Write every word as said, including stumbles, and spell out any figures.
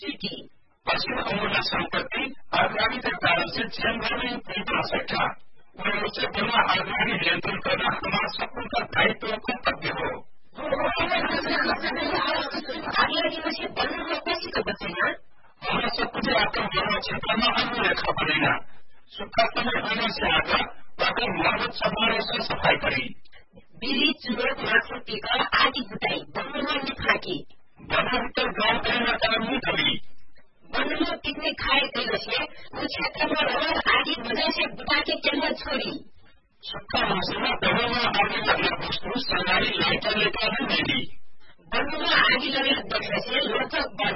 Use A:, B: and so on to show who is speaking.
A: City.
B: पश्चिम अमूल्य संपत्ति आगामी के कारण से चैम्बर में नहीं पा सका और उससे बना आगामी नियंत्रण करना हमारा सबका दायित्व कर्तव्य हो।
A: आदिवासी बनने में कैसे तो बचेगा?
B: हमारा सब कुछ आपका मानव क्षेत्र में अनुरेखा बनेगा। सुखा समय आने से आगा अगर मरम्मत समारोह से सफाई करी
A: बिरी चुरोट मासुटी का आदि बुटाई बनने में खाकी
B: बना तो गाँव करना कारण नहीं करी
A: बनने पिकनिक खाए गए से कुछ क्षेत्र में रोड आदि वजह से बुटा के केंद्र छोड़ी
B: सुखा मौसम में बनने आगे लगना वस्तु सरकारी लाइटर लेकर नहीं देगी
A: बनने आगे लगे देखने से लोग